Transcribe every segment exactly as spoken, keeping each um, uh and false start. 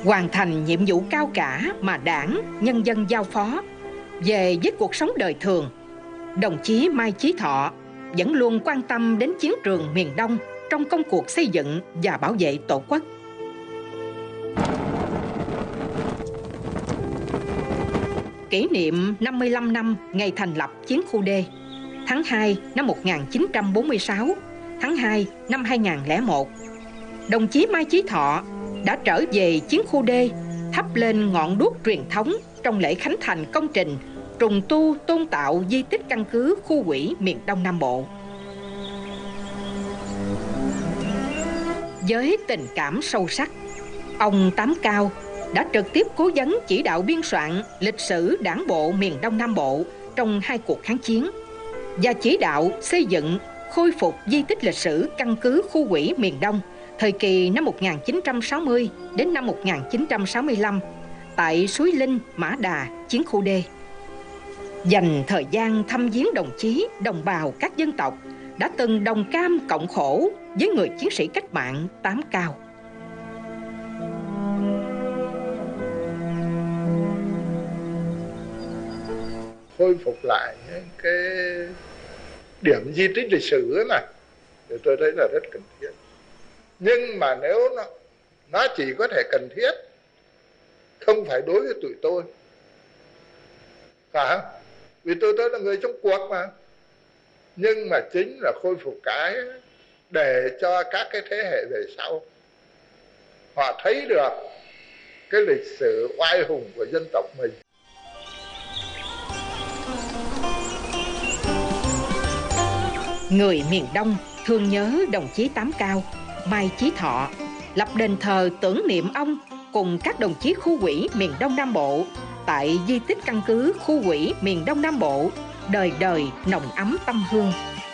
hoàn thành nhiệm vụ cao cả mà Đảng, nhân dân giao phó. Về với cuộc sống đời thường, đồng chí Mai Chí Thọ vẫn luôn quan tâm đến chiến trường miền Đông trong công cuộc xây dựng và bảo vệ Tổ quốc. Kỷ niệm năm mươi lăm năm ngày thành lập Chiến khu D, tháng hai năm một nghìn chín trăm bốn mươi sáu, tháng hai năm hai nghìn không trăm lẻ một, đồng chí Mai Chí Thọ đã trở về Chiến khu D, thắp lên ngọn đuốc truyền thống trong lễ khánh thành công trình trùng tu tôn tạo di tích căn cứ khu ủy miền Đông Nam Bộ. Với tình cảm sâu sắc, ông Tám Cao đã trực tiếp cố vấn chỉ đạo biên soạn lịch sử Đảng bộ miền Đông Nam Bộ trong hai cuộc kháng chiến và chỉ đạo xây dựng, khôi phục di tích lịch sử căn cứ khu ủy miền Đông thời kỳ năm một nghìn chín trăm sáu mươi đến năm một nghìn chín trăm sáu mươi lăm tại Suối Linh, Mã Đà, Chiến khu D. Dành thời gian thăm viếng đồng chí, đồng bào các dân tộc đã từng đồng cam cộng khổ với người chiến sĩ cách mạng Tám Cao. Khôi phục lại những cái điểm di tích lịch sử này thì tôi thấy là rất cần thiết. Nhưng mà nếu nó, nó chỉ có thể cần thiết, không phải đối với tụi tôi, phải không? Vì tôi tôi là người trong cuộc mà. Nhưng mà chính là khôi phục cái để cho các cái thế hệ về sau họ thấy được cái lịch sử oai hùng của dân tộc mình. Người miền Đông thương nhớ đồng chí Tám Cao, Mai Chí Thọ, lập đền thờ tưởng niệm ông cùng các đồng chí khu ủy miền Đông Nam Bộ tại di tích căn cứ khu ủy miền Đông Nam Bộ, đời đời nồng ấm tâm hương.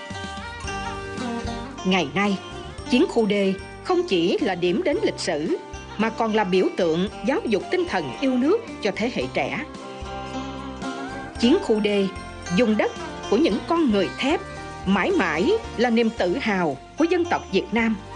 Ngày nay, Chiến khu D không chỉ là điểm đến lịch sử mà còn là biểu tượng giáo dục tinh thần yêu nước cho thế hệ trẻ. Chiến khu D, vùng đất của những con người thép, mãi mãi là niềm tự hào của dân tộc Việt Nam.